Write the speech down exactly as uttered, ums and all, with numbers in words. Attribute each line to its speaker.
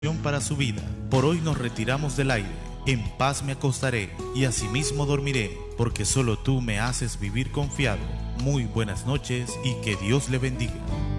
Speaker 1: para su vida. Por hoy nos retiramos del aire. En paz me acostaré y asimismo dormiré, porque solo tú me haces vivir confiado. Muy buenas noches y que Dios le bendiga.